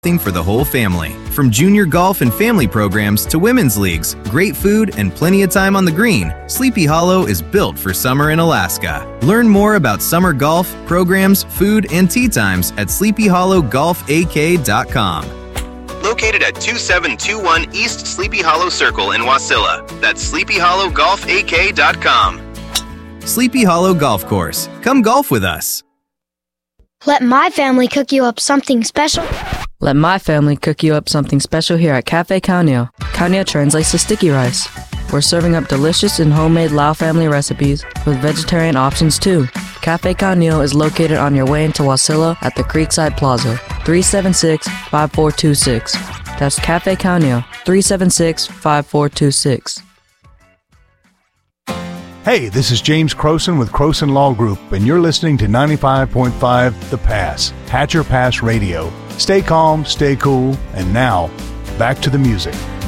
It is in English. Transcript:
For the whole family. From junior golf and family programs to women's leagues, great food, and plenty of time on the green, Sleepy Hollow is built for summer in Alaska. Learn more about summer golf, programs, food, and tee times at sleepyhollowgolfak.com. Located at 2721 East Sleepy Hollow Circle in Wasilla. That's sleepyhollowgolfak.com. Sleepy Hollow Golf Course. Come golf with us. Let my family cook you up something special. Let my family cook you up something special here at Cafe Kaunio. Kaunio translates to sticky rice. We're serving up delicious and homemade Lao family recipes with vegetarian options too. Cafe Kaunio is located on your way into Wasilla at the Creekside Plaza, 376-5426. That's Cafe Kaunio, 376-5426. Hey, this is James Croson with Croson Law Group, and you're listening to 95.5 The Pass, Hatcher Pass Radio. Stay calm, stay cool, and now, back to the music.